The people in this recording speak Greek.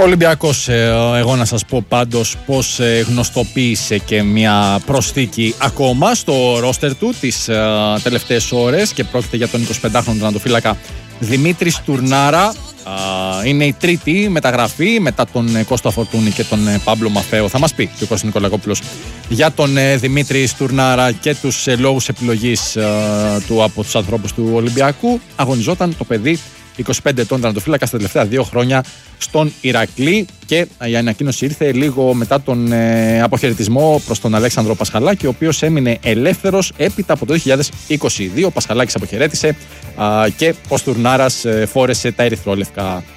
Ολυμπιακός, εγώ να σας πω πάντως πως γνωστοποίησε και μια προσθήκη ακόμα στο ρόστερ του τις τελευταίες ώρες και πρόκειται για τον 25χρονο τερματοφύλακα Δημήτρη Στουρνάρα. Είναι η τρίτη μεταγραφή μετά τον Κώστα Φορτούνη και τον Πάμπλο Μαφαίο. Θα μας πει και ο Κώστας Νικολακόπουλος για τον Δημήτρη Στουρνάρα και τους λόγους επιλογής του από τους ανθρώπους του Ολυμπιακού. Αγωνιζόταν το παιδί 25 ετών τερματοφύλακα στα τελευταία 2 χρόνια στον Ηρακλή και η ανακοίνωση ήρθε λίγο μετά τον αποχαιρετισμό προς τον Αλέξανδρο Πασχαλάκη, ο οποίος έμεινε ελεύθερος έπειτα από το 2022. Ο Πασχαλάκης αποχαιρέτησε και ο Στουρνάρας φόρεσε τα ερυθρόλευκα.